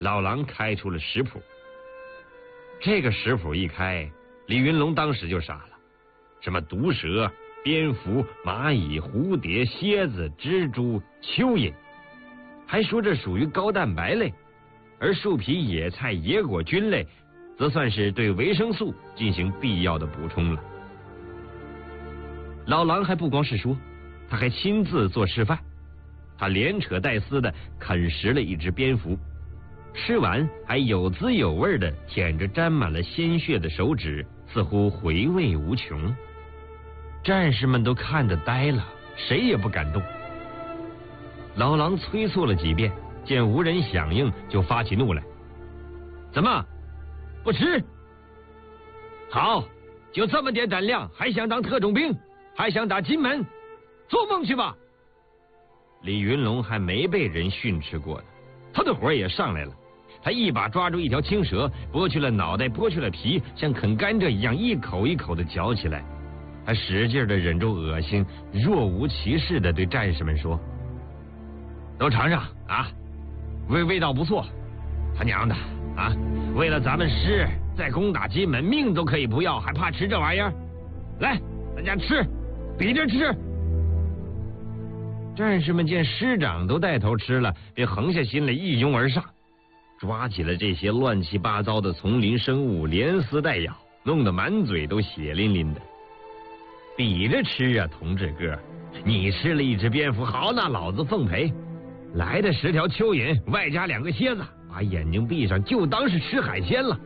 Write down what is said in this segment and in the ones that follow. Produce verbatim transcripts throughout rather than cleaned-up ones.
老狼开出了食谱。这个食谱一开，李云龙当时就傻了，什么毒蛇、蝙蝠、蚂蚁、蝴蝶、蝎子、蜘蛛、蚯蚓，还说这属于高蛋白类，而树皮、野菜、野果菌类则算是对维生素进行必要的补充了。老狼还不光是说，他还亲自做示范。他连扯带撕的啃食了一只蝙蝠，吃完还有滋有味的舔着沾满了鲜血的手指，似乎回味无穷。战士们都看得呆了，谁也不敢动。老狼催促了几遍，见无人响应，就发起怒来：怎么不吃？好，就这么点胆量，还想当特种兵，还想打金门？做梦去吧！李云龙还没被人训斥过呢，他的火也上来了。他一把抓住一条青蛇，剥去了脑袋，剥去了皮，像啃甘蔗一样一口一口的嚼起来。他使劲的忍住恶心，若无其事的对战士们说：都尝尝啊，味味道不错。他娘的啊，为了咱们师再攻打金门，命都可以不要，还怕吃这玩意儿？来，大家吃，比着吃。战士们见师长都带头吃了，便横下心来一拥而上，抓起了这些乱七八糟的丛林生物，连撕带咬，弄得满嘴都血淋淋的。比着吃啊，同志哥，你吃了一只蝙蝠，好，那老子奉陪。来的十条蚯蚓，外加两个蝎子，把眼睛闭上，就当是吃海鲜了。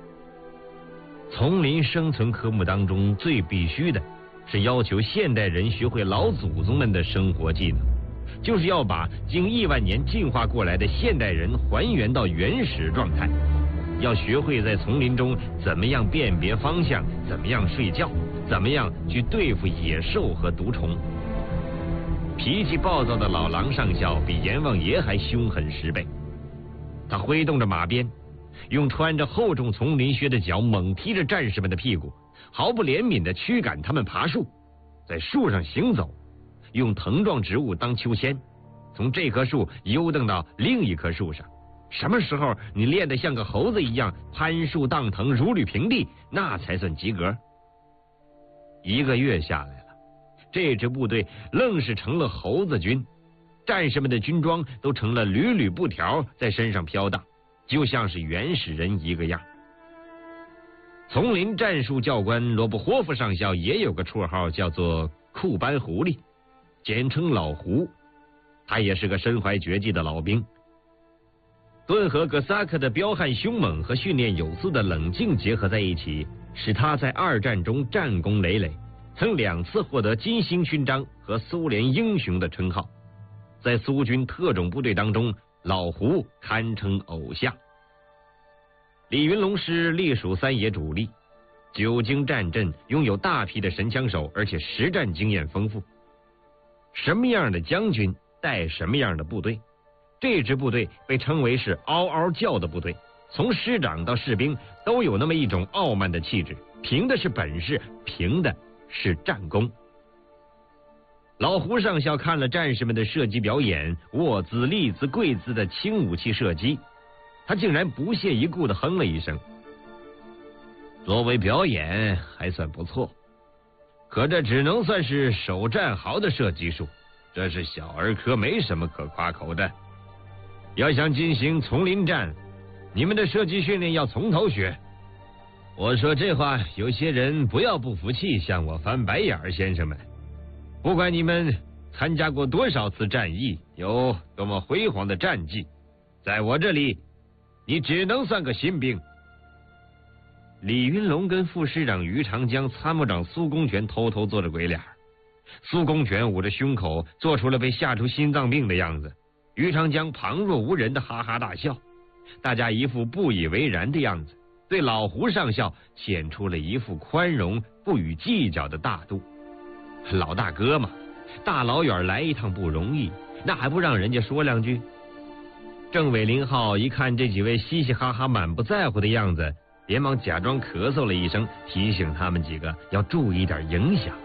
丛林生存科目当中最必须的是要求现代人学会老祖宗们的生活技能，就是要把经亿万年进化过来的现代人还原到原始状态，要学会在丛林中怎么样辨别方向，怎么样睡觉，怎么样去对付野兽和毒虫。脾气暴躁的老狼上校比阎王爷还凶狠十倍，他挥动着马鞭，用穿着厚重丛林靴的脚猛踢着战士们的屁股，毫不怜悯地驱赶他们爬树，在树上行走，用藤状植物当秋千，从这棵树悠蹬到另一棵树上。什么时候你练得像个猴子一样攀树荡藤，如履平地，那才算及格。一个月下来了，这支部队愣是成了猴子军，战士们的军装都成了缕缕布条在身上飘荡，就像是原始人一个样。丛林战术教官罗布霍夫上校也有个绰号，叫做库班狐狸，简称老胡。他也是个身怀绝技的老兵。顿河哥萨克的彪悍凶猛和训练有素的冷静结合在一起，使他在二战中战功累累，曾两次获得金星勋章和苏联英雄的称号。在苏军特种部队当中，老胡堪称偶像。李云龙师隶属三野主力，久经战阵，拥有大批的神枪手，而且实战经验丰富。什么样的将军带什么样的部队，这支部队被称为是嗷嗷叫的部队，从师长到士兵都有那么一种傲慢的气质，凭的是本事，凭的是战功。老胡上校看了战士们的射击表演，卧姿、立姿、跪姿的轻武器射击，他竟然不屑一顾地哼了一声。作为表演还算不错，可这只能算是首战壕的射击术，这是小儿科，没什么可夸口的。要想进行丛林战，你们的射击训练要从头学。我说这话，有些人不要不服气，向我翻白眼儿，先生们。不管你们参加过多少次战役，有多么辉煌的战绩，在我这里，你只能算个新兵。李云龙跟副师长于长江、参谋长苏公权偷偷做着鬼脸。苏公权捂着胸口，做出了被吓出心脏病的样子。于长江旁若无人的哈哈大笑，大家一副不以为然的样子，对老胡上校显出了一副宽容不予计较的大度。老大哥嘛，大老远来一趟不容易，那还不让人家说两句？政委林浩一看这几位嘻嘻哈哈满不在乎的样子，连忙假装咳嗽了一声，提醒他们几个要注意点影响。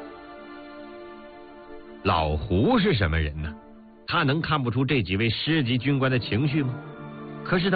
老胡是什么人呢？他能看不出这几位师级军官的情绪吗？可是他